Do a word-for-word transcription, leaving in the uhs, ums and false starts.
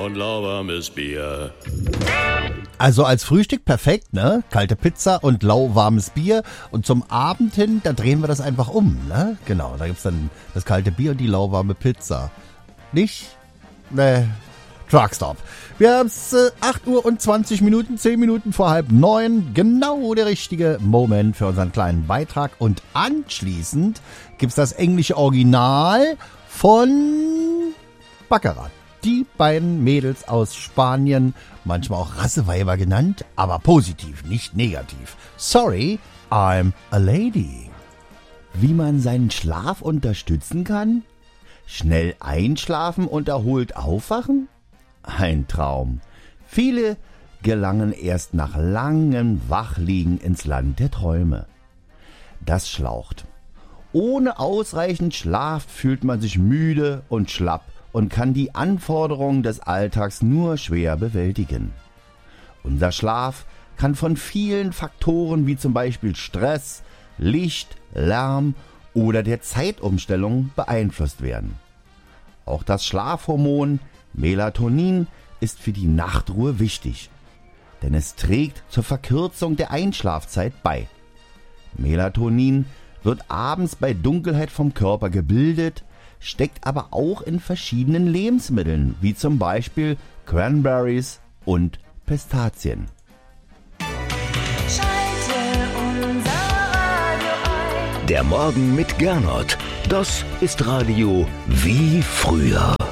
und lauwarmes Bier. Also als Frühstück perfekt, ne? Kalte Pizza und lauwarmes Bier. Und zum Abend hin, da drehen wir das einfach um, ne? Genau, da gibt's dann das kalte Bier und die lauwarme Pizza. Nicht? Ne, Truckstop. Wir haben's äh, acht Uhr und zwanzig Minuten, zehn Minuten vor halb neun. Genau der richtige Moment für unseren kleinen Beitrag. Und anschließend gibt's das englische Original von Baccarat. Die beiden Mädels aus Spanien, manchmal auch Rasseweiber genannt, aber positiv, nicht negativ. Sorry, I'm a lady. Wie man seinen Schlaf unterstützen kann? Schnell einschlafen und erholt aufwachen? Ein Traum. Viele gelangen erst nach langem Wachliegen ins Land der Träume. Das schlaucht. Ohne ausreichend Schlaf fühlt man sich müde und schlapp und kann die Anforderungen des Alltags nur schwer bewältigen. Unser Schlaf kann von vielen Faktoren wie zum Beispiel Stress, Licht, Lärm oder der Zeitumstellung beeinflusst werden. Auch das Schlafhormon Melatonin ist für die Nachtruhe wichtig, denn es trägt zur Verkürzung der Einschlafzeit bei. Melatonin wird abends bei Dunkelheit vom Körper gebildet, steckt aber auch in verschiedenen Lebensmitteln, wie zum Beispiel Cranberries und Pistazien. Schalte unser Radio ein. Der Morgen mit Gernot. Das ist Radio wie früher.